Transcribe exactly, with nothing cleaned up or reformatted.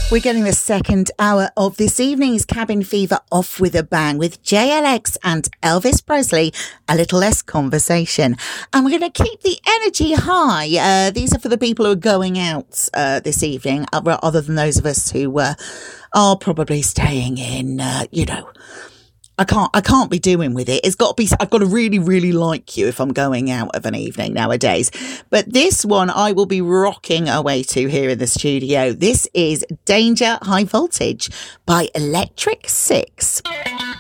We're getting the second hour of this evening's Cabin Fever off with a bang with J L X and Elvis Presley. A little less conversation. And we're going to keep the energy high. Uh, these are for the people who are going out uh, this evening, other than those of us who uh, are probably staying in, uh, you know. I can't, I can't be doing with it. It's got to be, I've got to really, really like you if I'm going out of an evening nowadays. But this one I will be rocking away to here in the studio. This is Danger High Voltage by Electric Six.